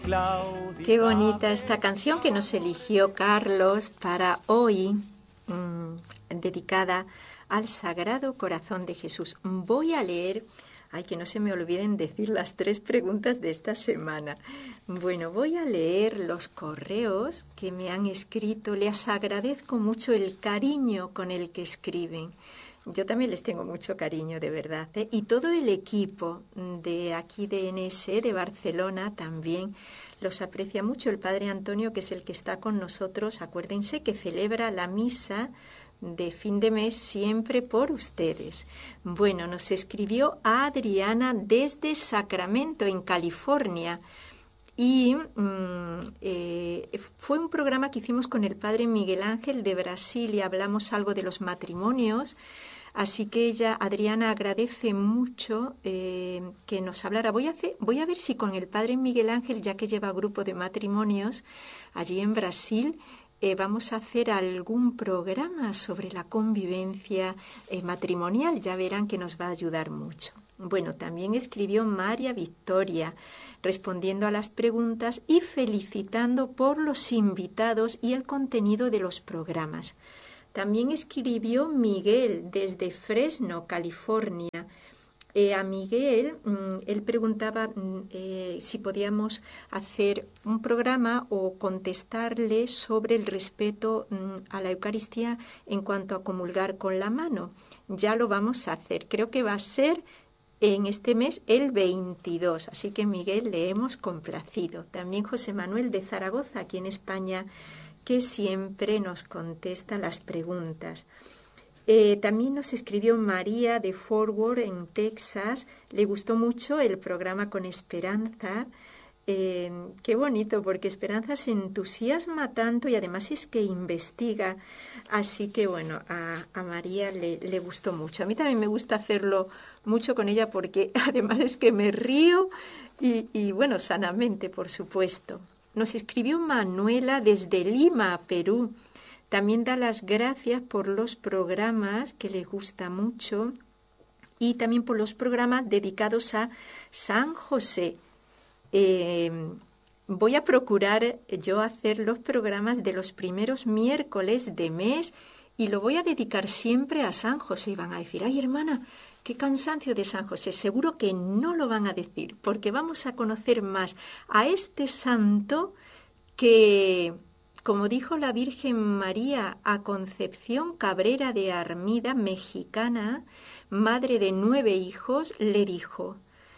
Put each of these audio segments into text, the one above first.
Qué bonita esta canción que nos eligió Carlos para hoy, dedicada al Sagrado Corazón de Jesús. Voy a leer, que no se me olviden decir las 3 preguntas de esta semana. Bueno, voy a leer los correos que me han escrito. Les agradezco mucho el cariño con el que escriben. Yo también les tengo mucho cariño, de verdad, ¿eh? Y todo el equipo de aquí de NS, de Barcelona, también los aprecia mucho. El Padre Antonio, que es el que está con nosotros, acuérdense que celebra la misa de fin de mes siempre por ustedes. Bueno, nos escribió Adriana desde Sacramento, en California. Y fue un programa que hicimos con el Padre Miguel Ángel de Brasil y hablamos algo de los matrimonios. Así que ella, Adriana, agradece mucho que nos hablara. Voy a ver si con el Padre Miguel Ángel, ya que lleva grupo de matrimonios allí en Brasil, vamos a hacer algún programa sobre la convivencia matrimonial. Ya verán que nos va a ayudar mucho. Bueno, también escribió María Victoria, respondiendo a las preguntas y felicitando por los invitados y el contenido de los programas. También escribió Miguel desde Fresno, California. A Miguel, él preguntaba si podíamos hacer un programa o contestarle sobre el respeto a la Eucaristía en cuanto a comulgar con la mano. Ya lo vamos a hacer. Creo que va a ser en este mes el 22. Así que, Miguel, le hemos complacido. También José Manuel de Zaragoza, aquí en España, que siempre nos contesta las preguntas. También nos escribió María de Fort Worth, en Texas. Le gustó mucho el programa con Esperanza. Qué bonito, porque Esperanza se entusiasma tanto y además es que investiga. Así que bueno, a María le gustó mucho. A mí también me gusta hacerlo mucho con ella porque además es que me río y bueno, sanamente, por supuesto. Nos escribió Manuela desde Lima, Perú. También da las gracias por los programas que le gusta mucho y también por los programas dedicados a San José. Voy a procurar yo hacer los programas de los primeros miércoles de mes y lo voy a dedicar siempre a San José. Y van a decir, ay, hermana, qué cansancio de San José. Seguro que no lo van a decir, porque vamos a conocer más a este santo que, como dijo la Virgen María a Concepción Cabrera de Armida, mexicana, madre de 9 hijos, le dijo: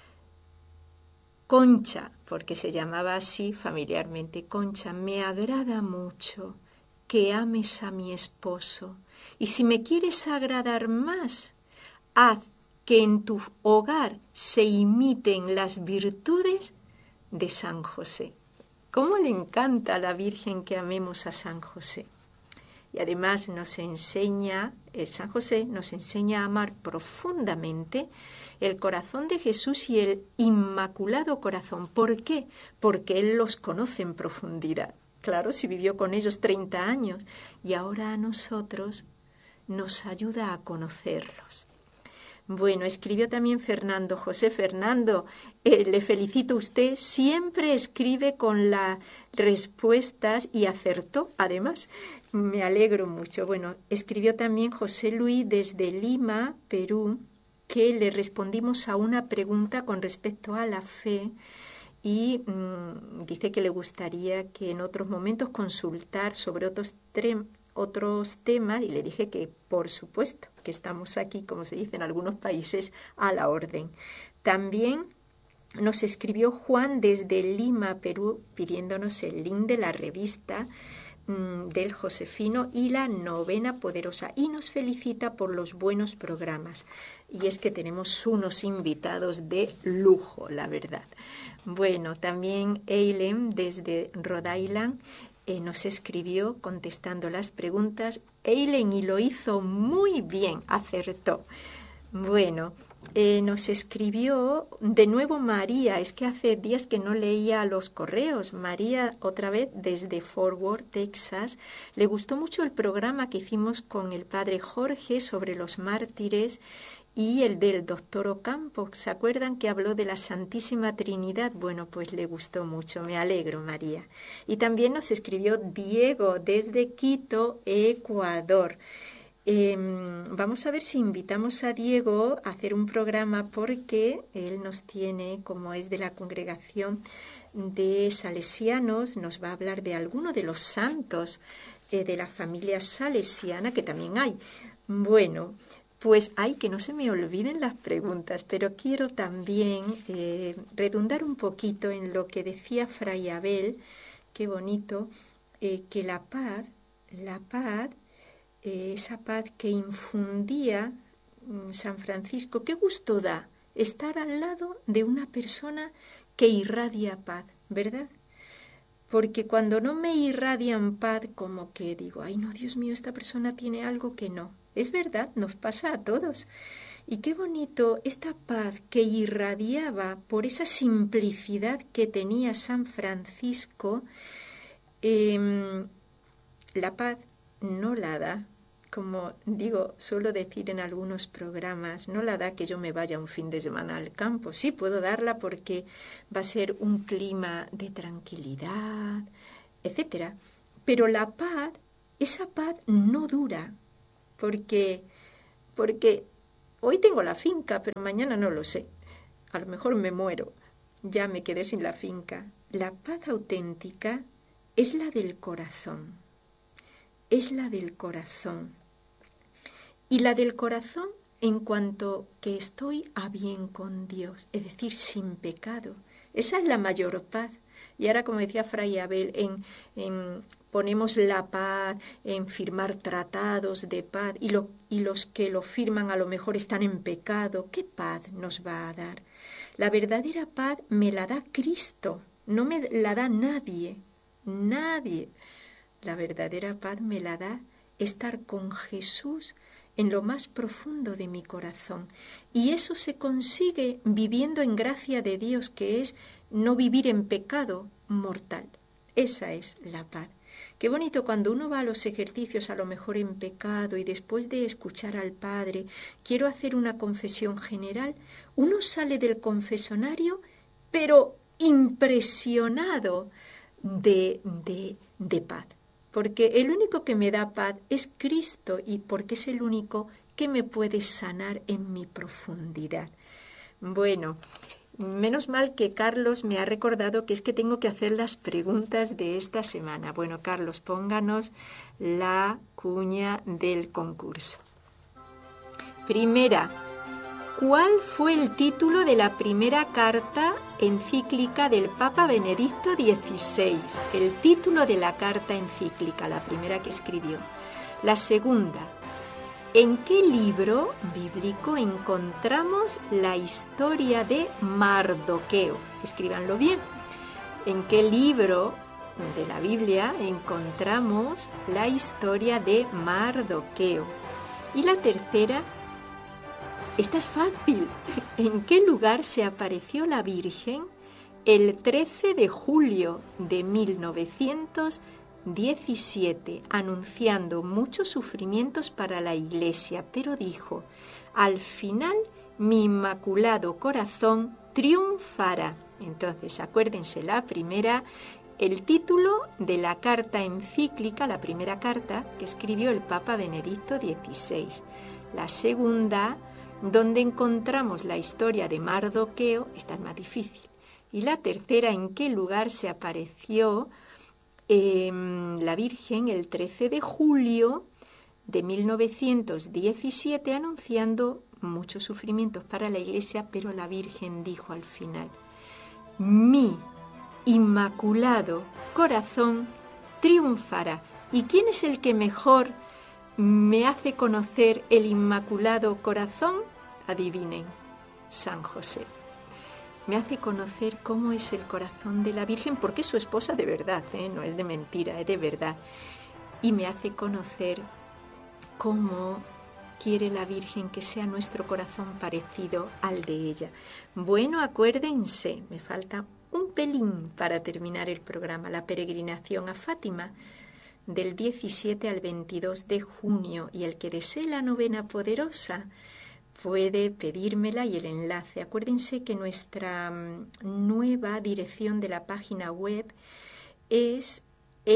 Concha, porque se llamaba así familiarmente, Concha, me agrada mucho que ames a mi esposo, y si me quieres agradar más, haz que en tu hogar se imiten las virtudes de San José. ¿Cómo le encanta a la Virgen que amemos a San José? Y además nos enseña, el San José nos enseña a amar profundamente el corazón de Jesús y el Inmaculado Corazón. ¿Por qué? Porque Él los conoce en profundidad. Claro, si vivió con ellos 30 años y ahora a nosotros nos ayuda a conocerlos. Bueno, escribió también Fernando. José Fernando, le felicito a usted, siempre escribe con las respuestas y acertó, además. Me alegro mucho. Bueno, escribió también José Luis desde Lima, Perú, que le respondimos a una pregunta con respecto a la fe y dice que le gustaría que en otros momentos consultar sobre otros temas y le dije que por supuesto que estamos aquí, como se dice en algunos países, a la orden. También nos escribió Juan desde Lima, Perú, pidiéndonos el link de la revista del Josefino y la Novena Poderosa y nos felicita por los buenos programas. Y es que tenemos unos invitados de lujo, la verdad. Bueno, también Eileen desde Rhode Island nos escribió contestando las preguntas. Eileen, y lo hizo muy bien, acertó. Bueno, nos escribió de nuevo María, es que hace días que no leía los correos. María, otra vez desde Fort Worth, Texas. Le gustó mucho el programa que hicimos con el padre Jorge sobre los mártires Y el del doctor Ocampo, ¿se acuerdan que habló de la Santísima Trinidad? Bueno, pues le gustó mucho, me alegro, María. Y también nos escribió Diego desde Quito, Ecuador. Vamos a ver si invitamos a Diego a hacer un programa porque él nos tiene, como es de la congregación de salesianos, nos va a hablar de alguno de los santos de la familia salesiana, que también hay. Bueno, pues hay que no se me olviden las preguntas, pero quiero también redundar un poquito en lo que decía Fray Abel, qué bonito, que la paz, esa paz que infundía San Francisco, qué gusto da estar al lado de una persona que irradia paz, ¿verdad? Porque cuando no me irradian paz, como que digo, ay no, Dios mío, esta persona tiene algo que no. Es verdad, nos pasa a todos. Y qué bonito esta paz que irradiaba por esa simplicidad que tenía San Francisco. La paz no la da, como digo, suelo decir en algunos programas, no la da que yo me vaya un fin de semana al campo. Sí, puedo darla porque va a ser un clima de tranquilidad, etcétera. Pero la paz, esa paz no dura, porque hoy tengo la finca, pero mañana no lo sé. A lo mejor me muero, ya me quedé sin la finca. La paz auténtica es la del corazón. Es la del corazón. Y la del corazón en cuanto que estoy a bien con Dios, es decir, sin pecado. Esa es la mayor paz. Y ahora, como decía Fray Abel, ponemos la paz en firmar tratados de paz y los que lo firman a lo mejor están en pecado. ¿Qué paz nos va a dar? La verdadera paz me la da Cristo, no me la da nadie, nadie. La verdadera paz me la da estar con Jesús en lo más profundo de mi corazón. Y eso se consigue viviendo en gracia de Dios, que es no vivir en pecado mortal. Esa es la paz. Qué bonito cuando uno va a los ejercicios, a lo mejor en pecado, y después de escuchar al Padre, quiero hacer una confesión general, uno sale del confesonario, pero impresionado de paz. Porque el único que me da paz es Cristo y porque es el único que me puede sanar en mi profundidad. Bueno, menos mal que Carlos me ha recordado que es que tengo que hacer las preguntas de esta semana. Bueno, Carlos, pónganos la cuña del concurso. Primera, ¿cuál fue el título de la primera carta encíclica del Papa Benedicto XVI? El título de la carta encíclica, la primera que escribió. La segunda, ¿en qué libro bíblico encontramos la historia de Mardoqueo? Escríbanlo bien. ¿En qué libro de la Biblia encontramos la historia de Mardoqueo? Y la tercera, esta es fácil. ¿En qué lugar se apareció la Virgen el 13 de julio de 1917, anunciando muchos sufrimientos para la Iglesia? Pero dijo, al final mi inmaculado corazón triunfará. Entonces, acuérdense, la primera, el título de la carta encíclica, la primera carta que escribió el Papa Benedicto XVI. La segunda, donde encontramos la historia de Mardoqueo, esta es más difícil. Y la tercera, ¿en qué lugar se apareció la Virgen el 13 de julio de 1917, anunciando muchos sufrimientos para la Iglesia, pero la Virgen dijo al final, mi inmaculado corazón triunfará. ¿Y quién es el que mejor me hace conocer el inmaculado corazón? Adivinen, San José. Me hace conocer cómo es el corazón de la Virgen, porque es su esposa de verdad, no es de mentira, es de verdad. Y me hace conocer cómo quiere la Virgen que sea nuestro corazón parecido al de ella. Bueno, acuérdense, me falta un pelín para terminar el programa, la peregrinación a Fátima, del 17 al 22 de junio, y el que desee la novena poderosa, puede pedírmela y el enlace. Acuérdense que nuestra nueva dirección de la página web es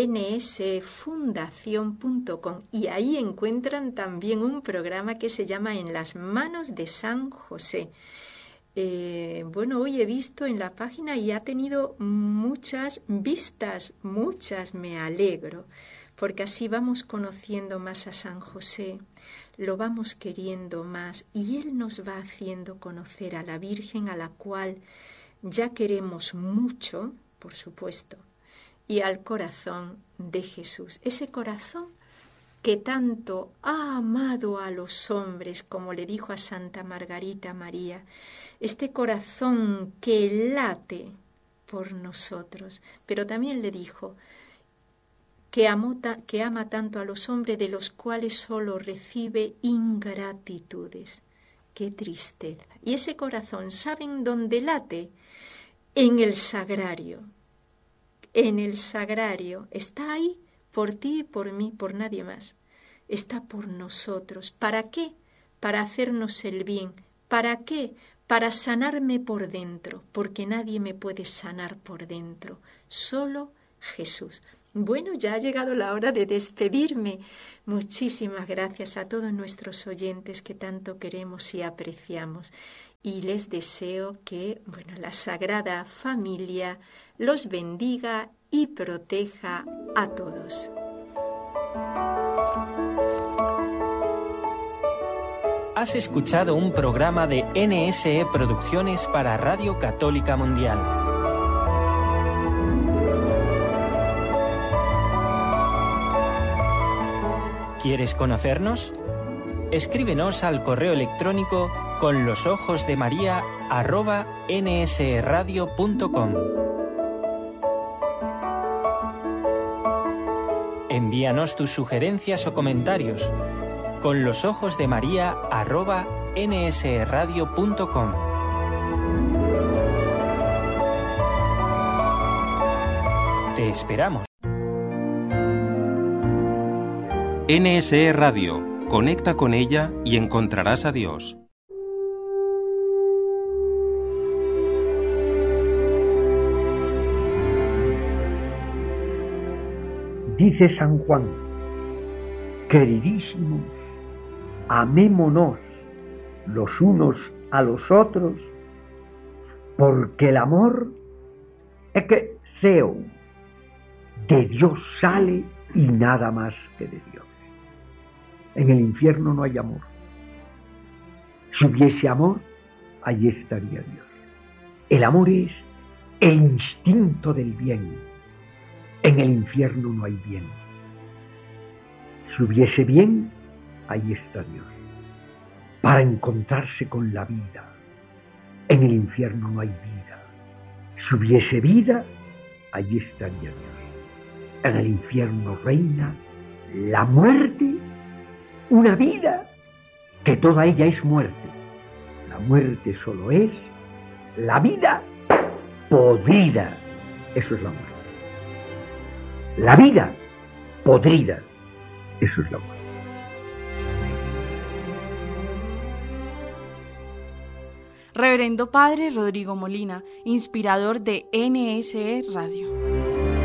nsfundación.com y ahí encuentran también un programa que se llama En las manos de San José. Hoy he visto en la página y ha tenido muchas vistas, muchas, me alegro, porque así vamos conociendo más a San José, lo vamos queriendo más y Él nos va haciendo conocer a la Virgen, a la cual ya queremos mucho, por supuesto, y al corazón de Jesús, ese corazón que tanto ha amado a los hombres, como le dijo a Santa Margarita María, este corazón que late por nosotros, pero también le dijo que ama tanto a los hombres de los cuales solo recibe ingratitudes. ¡Qué tristeza! Y ese corazón, ¿saben dónde late? En el sagrario. En el sagrario, está ahí por ti y por mí, por nadie más. Está por nosotros. ¿Para qué? Para hacernos el bien. ¿Para qué? Para sanarme por dentro, porque nadie me puede sanar por dentro, solo Jesús. Bueno, ya ha llegado la hora de despedirme. Muchísimas gracias a todos nuestros oyentes que tanto queremos y apreciamos. Y les deseo que, la Sagrada Familia los bendiga y proteja a todos. Has escuchado un programa de NSE Producciones para Radio Católica Mundial. ¿Quieres conocernos? Escríbenos al correo electrónico conlosojosdemaria@nsradio.com. Envíanos tus sugerencias o comentarios conlosojosdemaria@nsradio.com. Te esperamos. NSE Radio. Conecta con ella y encontrarás a Dios. Dice San Juan: queridísimos, amémonos los unos a los otros, porque el amor es que de Dios sale y nada más que de Dios. En el infierno no hay amor. Si hubiese amor, allí estaría Dios. El amor es el instinto del bien. En el infierno no hay bien. Si hubiese bien, ahí está Dios, para encontrarse con la vida. En el infierno no hay vida. Si hubiese vida, allí estaría Dios. En el infierno reina la muerte, una vida que toda ella es muerte. La muerte solo es la vida podrida. Eso es la muerte. La vida podrida. Eso es la muerte. Reverendo Padre Rodrigo Molina, inspirador de NSE Radio.